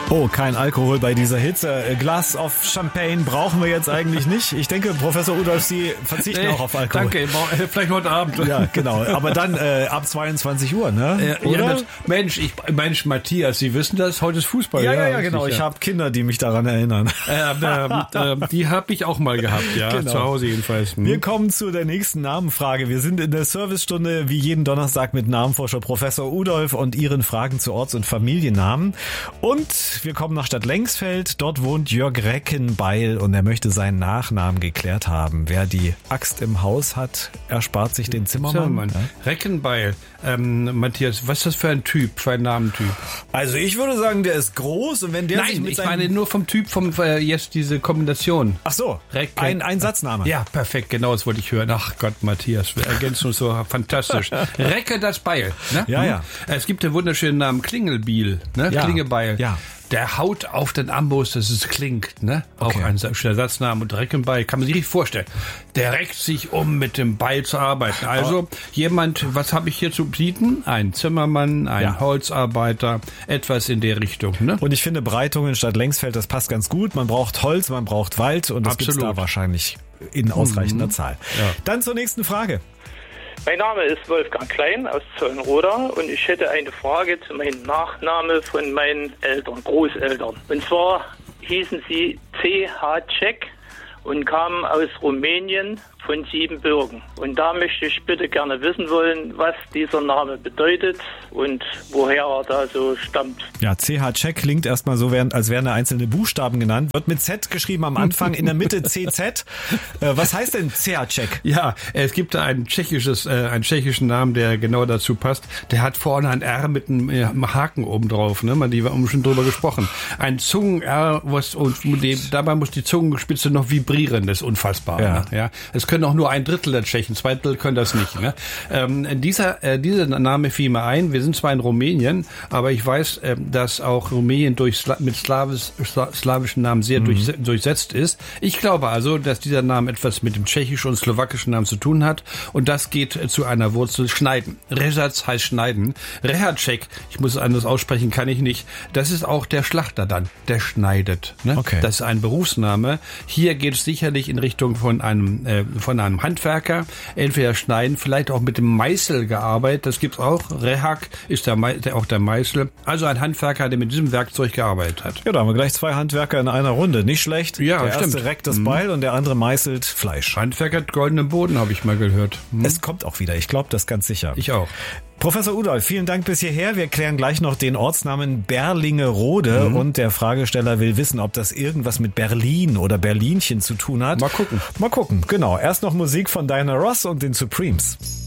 Oh, kein Alkohol bei dieser Hitze. Glas of Champagne brauchen wir jetzt eigentlich nicht. Ich denke, Professor Udolf, Sie verzichten auch auf Alkohol. Danke, vielleicht heute Abend. Ja, genau. Aber dann ab 22 Uhr, ne? Oder? Ja, Mensch, Matthias, Sie wissen das, heute ist Fußball. Ja, genau. Sicher. Ich habe Kinder, die mich daran erinnern. Die habe ich auch mal gehabt, ja, genau. Zu Hause jedenfalls. Wir kommen zu der nächsten Namenfrage. Wir sind in der Servicestunde wie jeden Donnerstag mit Namenforscher Professor Udolf und Ihren Fragen zu Orts- und Familiennamen. Und wir kommen nach Stadt Lengsfeld. Dort wohnt Jörg Reckenbeil und er möchte seinen Nachnamen geklärt haben. Wer die Axt im Haus hat, erspart sich den Zimmermann. Ja? Reckenbeil. Matthias, was ist das für ein Typ, für ein Namentyp? Also ich würde sagen, der ist groß und wenn der sich Nein, mit ich meine nur vom Typ, jetzt diese Kombination. Ach so, ein Satzname. Ja, perfekt, genau das wollte ich hören. Ach Gott, Matthias, wir ergänzen uns so fantastisch. Recke das Beil. Ne? Ja. Es gibt den wunderschönen Namen Klingelbiel, ne? Ja. Klingebeil. Ja. Der haut auf den Amboss, dass es klingt, ne? Okay. Auch ein schöner Satzname. Und Reckenbeil, kann man sich richtig vorstellen. Der reckt sich, um mit dem Beil zu arbeiten. Also jemand, was habe ich hier zu bieten? Ein Zimmermann, ein Holzarbeiter, etwas in der Richtung, ne? Und ich finde Breitungen statt Lengsfeld, das passt ganz gut. Man braucht Holz, man braucht Wald und das gibt's da wahrscheinlich in ausreichender Zahl. Ja. Dann zur nächsten Frage. Mein Name ist Wolfgang Klein aus Zollenroda und ich hätte eine Frage zu meinem Nachname von meinen Eltern, Großeltern. Und zwar hießen sie C.H. Cech und kamen aus Rumänien von Siebenbürgen. Und da möchte ich bitte gerne wissen wollen, was dieser Name bedeutet und woher er da so stammt. Ja, C.H. Cech klingt erstmal so, als wären da einzelne Buchstaben genannt. Wird mit Z geschrieben am Anfang, in der Mitte CZ. Was heißt denn C.H. Cech? Ja, es gibt da einen tschechischen Namen, der genau dazu passt. Der hat vorne ein R mit einem Haken oben drauf, ne? Die haben schon drüber gesprochen. Ein Zungen-R, dabei muss die Zungenspitze noch vibrieren, das ist unfassbar. Ja. Ne? Ja, es können auch nur 1/3 der Tschechen, 2/3 können das nicht. Ne? Dieser Name fiel mir ein. Wir sind zwar in Rumänien, aber ich weiß, dass auch Rumänien mit slawischen Namen sehr durchsetzt ist. Ich glaube also, dass dieser Name etwas mit dem tschechischen und slowakischen Namen zu tun hat und das geht zu einer Wurzel Schneiden. Rezatz heißt Schneiden. Rehacek, ich muss es anders aussprechen, kann ich nicht. Das ist auch der Schlachter dann, der schneidet. Ne? Okay. Das ist ein Berufsname. Hier geht es sicherlich in Richtung von einem Handwerker, entweder schneiden, vielleicht auch mit dem Meißel gearbeitet, das gibt's auch. Rehak ist auch der Meißel. Also ein Handwerker, der mit diesem Werkzeug gearbeitet hat. Ja, da haben wir gleich 2 Handwerker in einer Runde. Nicht schlecht. Ja, der stimmt. erste reckt das Beil und der andere meißelt Fleisch. Handwerker hat goldenen Boden, habe ich mal gehört. Es kommt auch wieder. Ich glaube das ganz sicher. Ich auch. Professor Udolf, vielen Dank bis hierher. Wir klären gleich noch den Ortsnamen Berlingerode und der Fragesteller will wissen, ob das irgendwas mit Berlin oder Berlinchen zu tun hat. Mal gucken. Genau. Erst noch Musik von Diana Ross und den Supremes.